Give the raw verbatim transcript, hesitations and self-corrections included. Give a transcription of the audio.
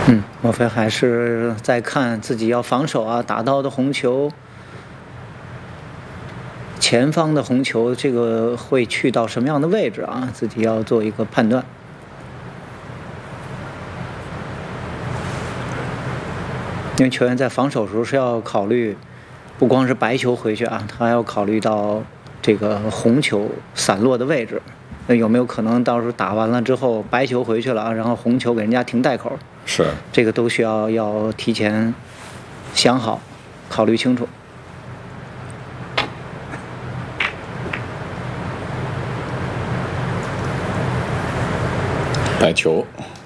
嗯，莫非还是在看自己要防守啊，打到的红球，前方的红球，这个会去到什么样的位置啊？自己要做一个判断。因为球员在防守的时候是要考虑，不光是白球回去啊，他还要考虑到这个红球散落的位置。那有没有可能到时候打完了之后，白球回去了啊，然后红球给人家停袋口？ 是， 这个都需要要提前想好，考虑清楚。 白球。